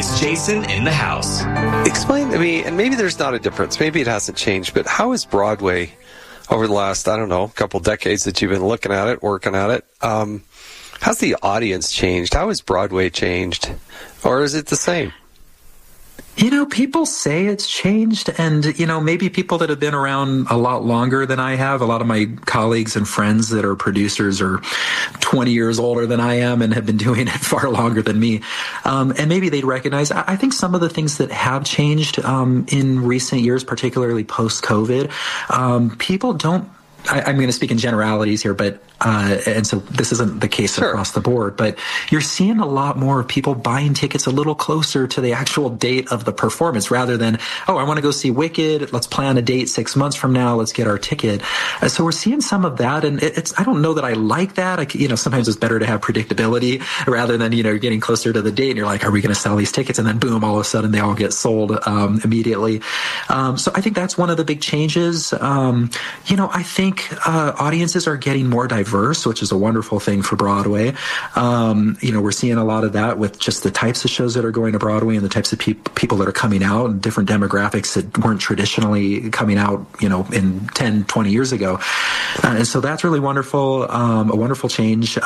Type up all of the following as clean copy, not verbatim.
It's Jason in the House. Explain to me, and maybe there's not a difference, maybe it hasn't changed, but how is Broadway over the last, I don't know, couple decades that you've been looking at it, working at it, how's the audience changed? How has Broadway changed? Or is it the same? You know, people say it's changed, and, you know, maybe people that have been around a lot longer than I have, a lot of my colleagues and friends that are producers are 20 years older than I am and have been doing it far longer than me. And maybe they'd recognize, I think some of the things that have changed in recent years, particularly post-COVID, people don't, I'm going to speak in generalities here, but and so this isn't the case across the board, but you're seeing a lot more people buying tickets a little closer to the actual date of the performance rather than, oh, I want to go see Wicked. Let's plan a date 6 months from now. Let's get our ticket. So we're seeing some of that, and I don't know that I like that. Sometimes it's better to have predictability rather than, you're getting closer to the date and you're like, are we going to sell these tickets? And then boom, all of a sudden they all get sold immediately. So I think that's one of the big changes. I think audiences are getting more diverse, which is a wonderful thing for Broadway. We're seeing a lot of that with just the types of shows that are going to Broadway and the types of people that are coming out and different demographics that weren't traditionally coming out, in 10, 20 years ago. And so that's really wonderful, a wonderful change.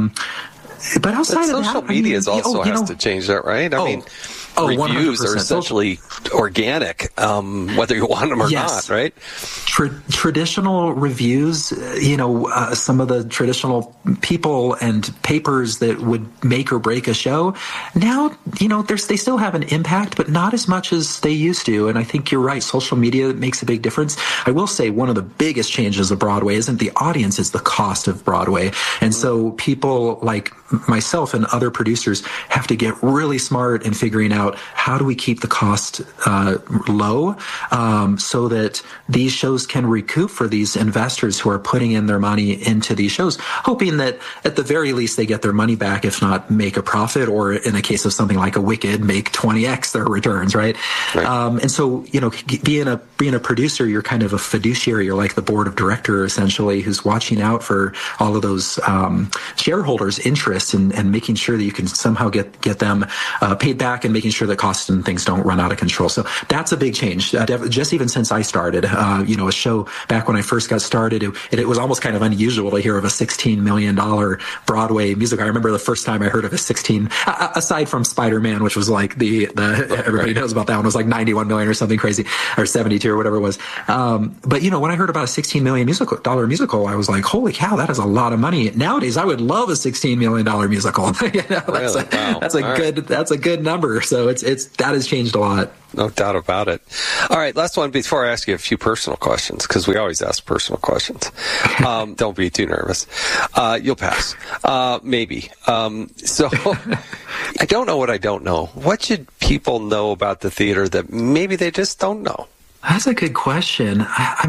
But outside of that, social media has to change that, right? Reviews 100%. Are essentially organic, whether you want them or not, right? Traditional reviews, some of the traditional people and papers that would make or break a show, now, they still have an impact, but not as much as they used to. And I think you're right. Social media makes a big difference. I will say one of the biggest changes of Broadway isn't the audience, it's the cost of Broadway. And so people like myself and other producers have to get really smart in figuring out how do we keep the cost low so that these shows can recoup for these investors who are putting in their money into these shows, hoping that at the very least they get their money back, if not make a profit, or in the case of something like a Wicked, make 20x their returns, right? And so, being a producer, you're kind of a fiduciary. You're like the board of director, essentially, who's watching out for all of those shareholders' interests and making sure that you can somehow get them paid back and making sure that costs and things don't run out of control. So that's a big change. Just even since I started, a show back when I first got started, it was almost kind of unusual to hear of a $16 million Broadway musical. I remember the first time I heard of aside from Spider-Man, which was like everybody knows about that one, was like 91 million or something crazy, or 72 or whatever it was. But when I heard about a $16 million musical, I was like, holy cow, that is a lot of money. Nowadays, I would love a $16 million musical. That's a good number. So that has changed a lot. No doubt about it. All right, last one before I ask you a few personal questions, because we always ask personal questions. Don't be too nervous. You'll pass. Maybe. So I don't know what I don't know. What should people know about the theater that maybe they just don't know? That's a good question.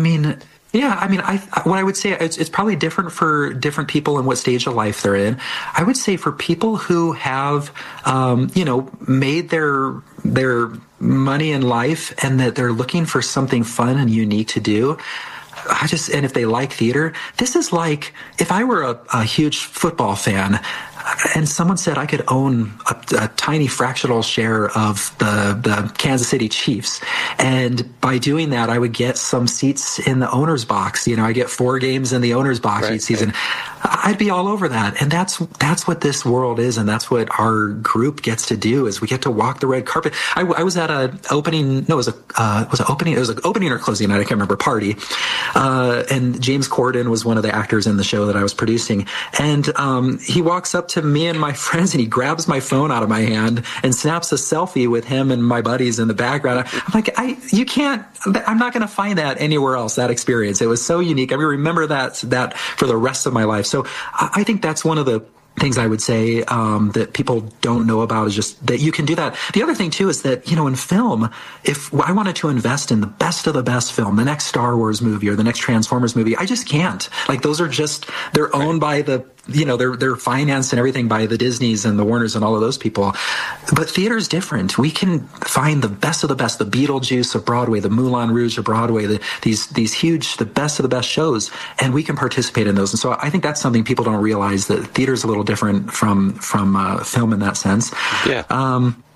What I would say, it's probably different for different people and what stage of life they're in. I would say for people who have, made their money in life and that they're looking for something fun and unique to do, and if they like theater, this is like if I were a huge football fan and someone said I could own a tiny fractional share of the Kansas City Chiefs, and by doing that, I would get some seats in the owner's box. I get 4 games in the owner's box each season. I'd be all over that, and that's what this world is, and that's what our group gets to do. Is we get to walk the red carpet. I was at an opening. No, it was an opening. It was an opening or closing night. I can't remember. Party, and James Corden was one of the actors in the show that I was producing, and he walks up to me and my friends, and he grabs my phone out of my hand and snaps a selfie with him and my buddies in the background. I'm like, I'm not going to find that anywhere else, that experience. It was so unique. I remember that for the rest of my life. So I think that's one of the things I would say that people don't know about, is just that you can do that. The other thing, too, is that, in film, if I wanted to invest in the best of the best film, the next Star Wars movie or the next Transformers movie, I just can't. Like, those are just, they're owned by the, they're financed and everything by the Disneys and the Warners and all of those people. But theater is different. We can find the best of the best, the Beetlejuice of Broadway, the Moulin Rouge of Broadway, these huge, the best of the best shows, and we can participate in those. And so I think that's something people don't realize, that theater is a little different from film in that sense. Yeah.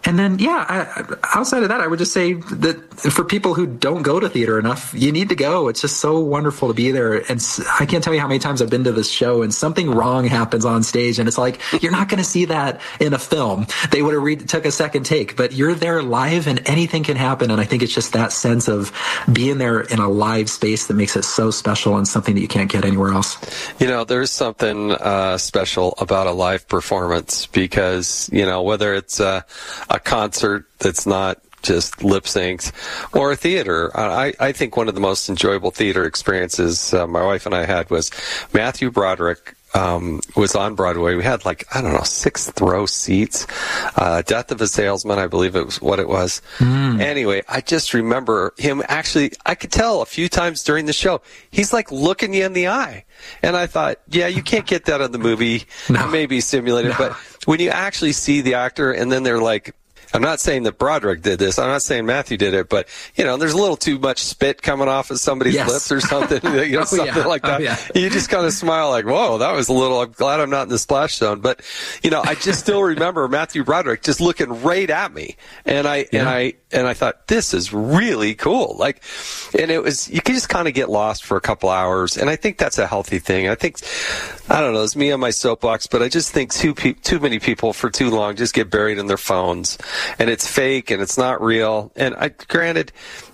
And then, outside of that, I would just say that for people who don't go to theater enough, you need to go. It's just so wonderful to be there. And I can't tell you how many times I've been to this show and something wrong happens on stage. And it's like, you're not going to see that in a film. They would have took a second take, but you're there live and anything can happen. And I think it's just that sense of being there in a live space that makes it so special and something that you can't get anywhere else. There's something special about a live performance because, whether it's a concert that's not just lip synced or a theater. I think one of the most enjoyable theater experiences my wife and I had was Matthew Broderick was on Broadway. We had 6th row seats. Death of a Salesman, I believe it was what it was. Anyway, I just remember him actually, I could tell a few times during the show, he's like looking you in the eye. And I thought, you can't get that in the movie. No. It may be simulated, but when you actually see the actor and then they're like, I'm not saying that Broderick did this. I'm not saying Matthew did it, but there's a little too much spit coming off of somebody's lips or something, something like that. You just kind of smile like, whoa, that was a little, I'm glad I'm not in the splash zone. But, I just still remember Matthew Broderick just looking right at me. And I thought, this is really cool. And it was, you can just kind of get lost for a couple hours. And I think that's a healthy thing. I don't know, it's me on my soapbox, but I just think too many people for too long just get buried in their phones. And it's fake and it's not real. And granted,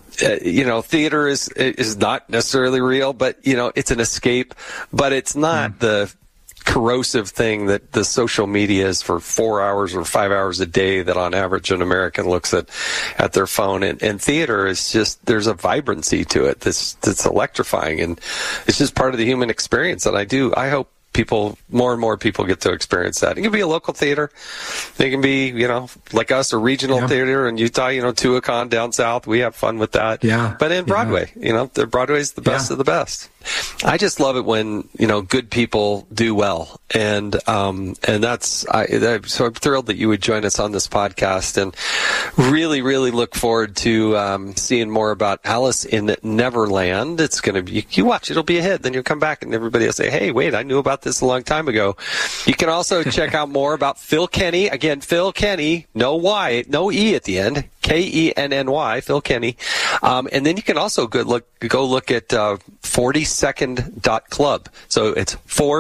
theater is not necessarily real, but it's an escape. But it's not the corrosive thing that the social media is for 4 hours or 5 hours a day that on average an American looks at their phone. And theater is just, there's a vibrancy to it that's electrifying, and it's just part of the human experience. And I hope more and more people get to experience that. It can be a local theater. They can be, like us, a regional theater in Utah, Tuacahn down south. We have fun with that. Yeah. But in Broadway, Broadway's the best of the best. I just love it when, good people do well. And that's, so I'm thrilled that you would join us on this podcast, and really, really look forward to, seeing more about Alice in Neverland. It's going to be, you watch, it'll be a hit. Then you'll come back and everybody will say, hey, wait, I knew about this a long time ago. You can also check out more about Phil Kenny. Again, Phil Kenny, no Y, no E at the end. Kenny, Phil Kenny. And then you can also go look at 42nd.club. So it's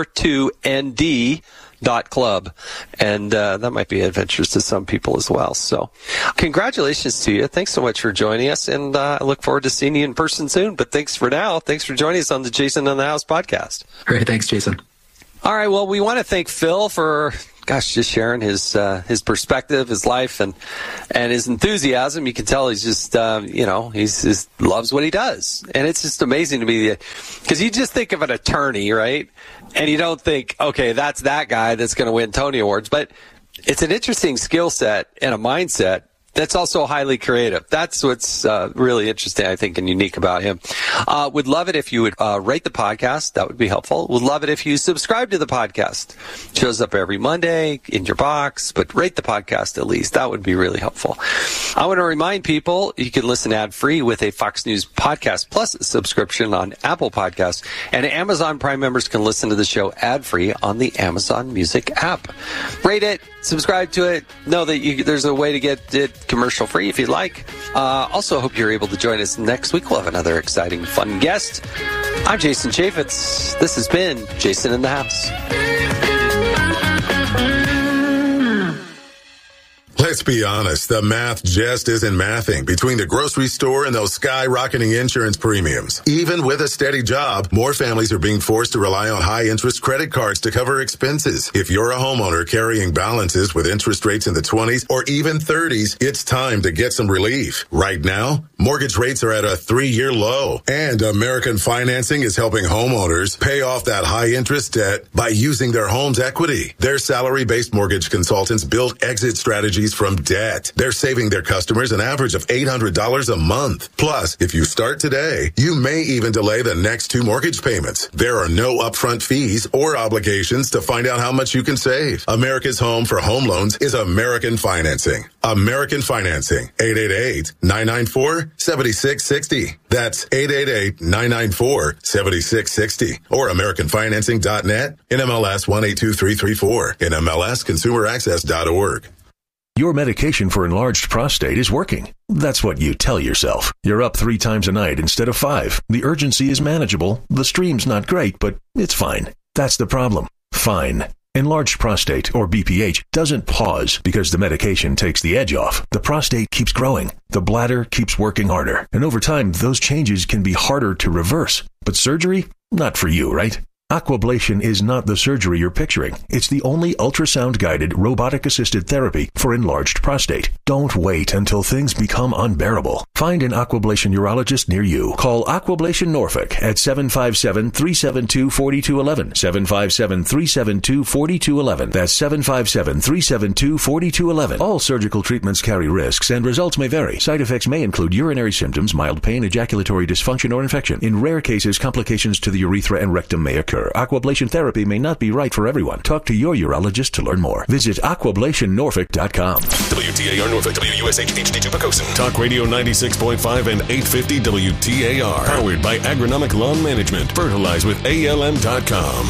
42nd.club. And that might be adventures to some people as well. So congratulations to you. Thanks so much for joining us. And I look forward to seeing you in person soon. But thanks for now. Thanks for joining us on the Jason in the House podcast. Great. Thanks, Jason. All right. Well, we want to thank Phil for just sharing his perspective, his life, and his enthusiasm. You can tell he's just, he's just loves what he does. And it's just amazing to me because you just think of an attorney, right? And you don't think, okay, that's that guy that's going to win Tony Awards. But it's an interesting skill set and a mindset that's also highly creative. That's what's really interesting, I think, and unique about him. Would love it if you would rate the podcast. That would be helpful. Would love it if you subscribe to the podcast. It shows up every Monday in your box, but rate the podcast at least. That would be really helpful. I want to remind people you can listen ad-free with a Fox News Podcast Plus subscription on Apple Podcasts, and Amazon Prime members can listen to the show ad-free on the Amazon Music app. Rate it, subscribe to it. Know that there's a way to get it commercial free if you'd like. Also hope you're able to join us next week. We'll have another exciting, fun guest. I'm Jason Chaffetz. This has been Jason in the House. Let's be honest, the math just isn't mathing between the grocery store and those skyrocketing insurance premiums. Even with a steady job, more families are being forced to rely on high-interest credit cards to cover expenses. If you're a homeowner carrying balances with interest rates in the 20s or even 30s, it's time to get some relief. Right now, mortgage rates are at a 3-year low, and American Financing is helping homeowners pay off that high-interest debt by using their home's equity. Their salary-based mortgage consultants build exit strategies from debt. They're saving their customers an average of $800 a month. Plus, if you start today, you may even delay the next 2 mortgage payments. There are no upfront fees or obligations to find out how much you can save. America's home for home loans is American Financing. American Financing, 888-994-7660. That's 888-994-7660. Or AmericanFinancing.net, NMLS 182334, NMLSConsumerAccess.org. Your medication for enlarged prostate is working. That's what you tell yourself. You're up 3 times a night instead of 5. The urgency is manageable. The stream's not great, but it's fine. That's the problem. Fine. Enlarged prostate, or BPH, doesn't pause because the medication takes the edge off. The prostate keeps growing. The bladder keeps working harder. And over time, those changes can be harder to reverse. But surgery? Not for you, right? Aquablation is not the surgery you're picturing. It's the only ultrasound-guided, robotic-assisted therapy for enlarged prostate. Don't wait until things become unbearable. Find an Aquablation urologist near you. Call Aquablation Norfolk at 757-372-4211. 757-372-4211. That's 757-372-4211. All surgical treatments carry risks, and results may vary. Side effects may include urinary symptoms, mild pain, ejaculatory dysfunction, or infection. In rare cases, complications to the urethra and rectum may occur. Aquablation therapy may not be right for everyone. Talk to your urologist to learn more. Visit aquablationnorfolk.com. WTAR Norfolk, WUSH HD2 Pocosin. Talk Radio 96.5 and 850 WTAR. Powered by Agronomic Lawn Management. Fertilize with ALM.com.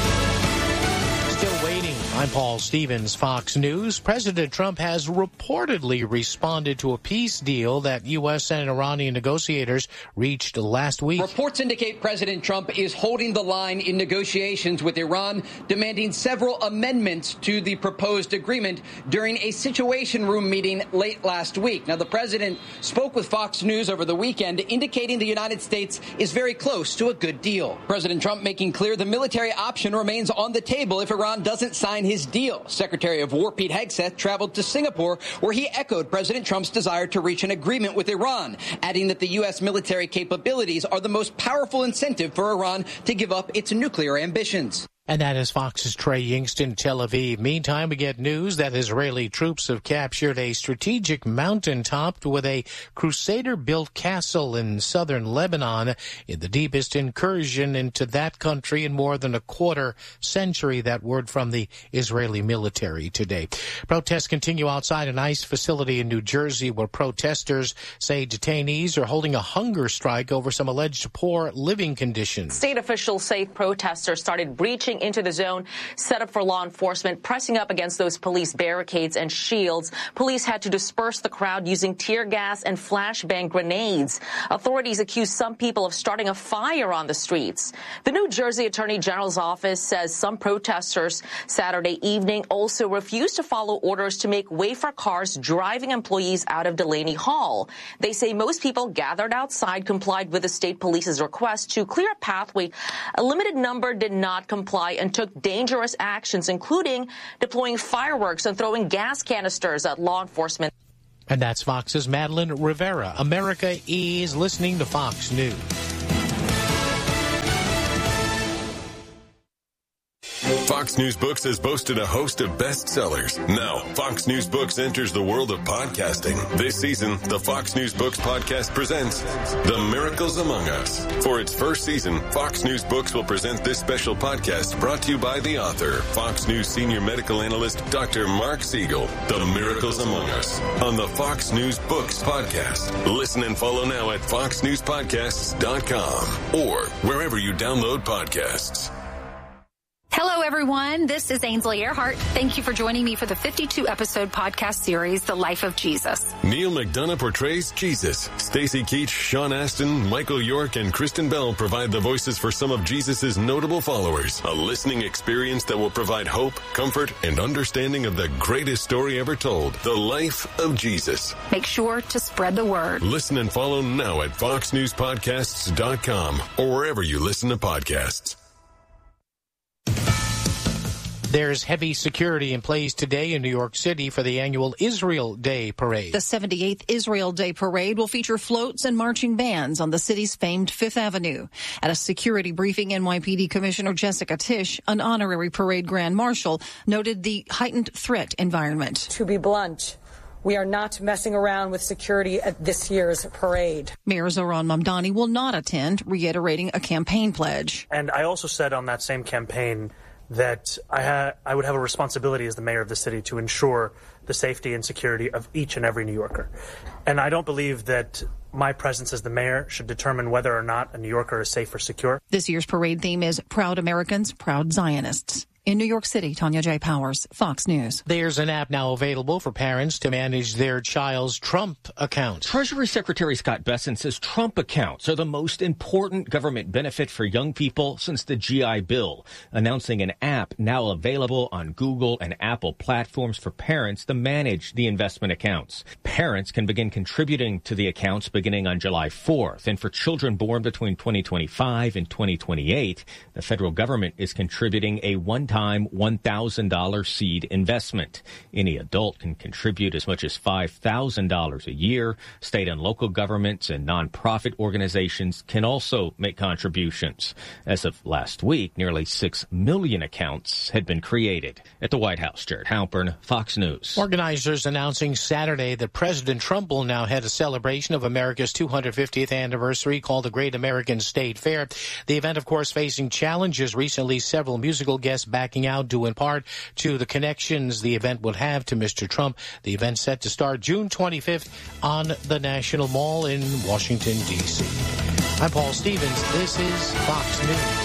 I'm Paul Stevens, Fox News. President Trump has reportedly responded to a peace deal that U.S. and Iranian negotiators reached last week. Reports indicate President Trump is holding the line in negotiations with Iran, demanding several amendments to the proposed agreement during a Situation Room meeting late last week. Now, the president spoke with Fox News over the weekend, indicating the United States is very close to a good deal. President Trump making clear the military option remains on the table if Iran doesn't sign his deal. Secretary of War Pete Hegseth traveled to Singapore, where he echoed President Trump's desire to reach an agreement with Iran, adding that the U.S. military capabilities are the most powerful incentive for Iran to give up its nuclear ambitions. And that is Fox's Trey Yingst, Tel Aviv. Meantime, we get news that Israeli troops have captured a strategic mountaintop with a Crusader-built castle in southern Lebanon in the deepest incursion into that country in more than a quarter century. That word from the Israeli military today. Protests continue outside an ICE facility in New Jersey, where protesters say detainees are holding a hunger strike over some alleged poor living conditions. State officials say protesters started breaching into the zone set up for law enforcement, pressing up against those police barricades and shields. Police had to disperse the crowd using tear gas and flashbang grenades. Authorities accuse some people of starting a fire on the streets. The New Jersey Attorney General's office says some protesters Saturday evening also refused to follow orders to make way for cars driving employees out of Delaney Hall. They say most people gathered outside complied with the state police's request to clear a pathway. A limited number did not comply and took dangerous actions, including deploying fireworks and throwing gas canisters at law enforcement. And that's Fox's Madeline Rivera. America is listening to Fox News. Fox News Books has boasted a host of bestsellers. Now, Fox News Books enters the world of podcasting. This season, the Fox News Books podcast presents The Miracles Among Us. For its first season, Fox News Books will present this special podcast brought to you by the author, Fox News senior medical analyst, Dr. Mark Siegel. The Miracles Among Us on the Fox News Books podcast. Listen and follow now at foxnewspodcasts.com or wherever you download podcasts. Hello, everyone. This is Ainsley Earhart. Thank you for joining me for the 52-episode podcast series, The Life of Jesus. Neil McDonough portrays Jesus. Stacey Keach, Sean Astin, Michael York, and Kristen Bell provide the voices for some of Jesus' notable followers. A listening experience that will provide hope, comfort, and understanding of the greatest story ever told, The Life of Jesus. Make sure to spread the word. Listen and follow now at foxnewspodcasts.com or wherever you listen to podcasts. There's heavy security in place today in New York City for the annual Israel Day Parade. The 78th Israel Day Parade will feature floats and marching bands on the city's famed Fifth Avenue. At a security briefing, NYPD Commissioner Jessica Tisch, an honorary parade grand marshal, noted the heightened threat environment. To be blunt, we are not messing around with security at this year's parade. Mayor Zohran Mamdani will not attend, reiterating a campaign pledge. And I also said on that same campaign that I would have a responsibility as the mayor of the city to ensure the safety and security of each and every New Yorker. And I don't believe that my presence as the mayor should determine whether or not a New Yorker is safe or secure. This year's parade theme is Proud Americans, Proud Zionists. In New York City, Tanya J. Powers, Fox News. There's an app now available for parents to manage their child's Trump account. Treasury Secretary Scott Bessent says Trump accounts are the most important government benefit for young people since the GI Bill, announcing an app now available on Google and Apple platforms for parents to manage the investment accounts. Parents can begin contributing to the accounts beginning on July 4th, and for children born between 2025 and 2028, the federal government is contributing a one-time $1,000 seed investment. Any adult can contribute as much as $5,000 a year. State and local governments and nonprofit organizations can also make contributions. As of last week, nearly 6 million accounts had been created. At the White House, Jared Halpern, Fox News. Organizers announcing Saturday that President Trump will now head a celebration of America's 250th anniversary called the Great American State Fair. The event, of course, facing challenges. Recently, several musical guests backing out due in part to the connections the event would have to Mr. Trump. The event set to start June 25th on the National Mall in Washington, D.C. I'm Paul Stevens. This is Fox News.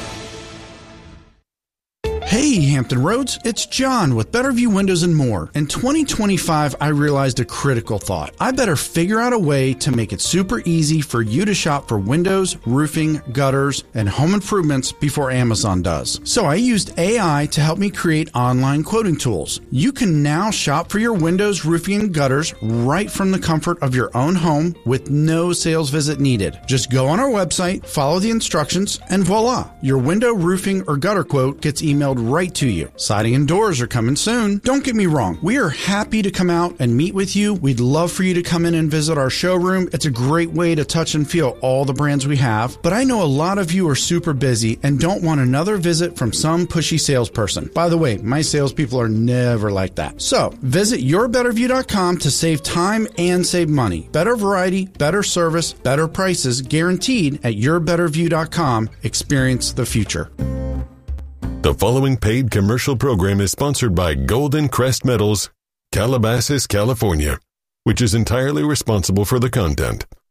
Hey, Hampton Roads, it's John with Better View Windows and More. In 2025, I realized a critical thought. I better figure out a way to make it super easy for you to shop for windows, roofing, gutters, and home improvements before Amazon does. So I used AI to help me create online quoting tools. You can now shop for your windows, roofing, and gutters right from the comfort of your own home with no sales visit needed. Just go on our website, follow the instructions, and voila, your window, roofing, or gutter quote gets emailed right to you. Siding and doors are coming soon. Don't get me wrong. We are happy to come out and meet with you. We'd love for you to come in and visit our showroom. It's a great way to touch and feel all the brands we have. But I know a lot of you are super busy and don't want another visit from some pushy salesperson. By the way, my salespeople are never like that. So visit yourbetterview.com to save time and save money. Better variety, better service, better prices guaranteed at yourbetterview.com. Experience the future. The following paid commercial program is sponsored by Golden Crest Metals, Calabasas, California, which is entirely responsible for the content.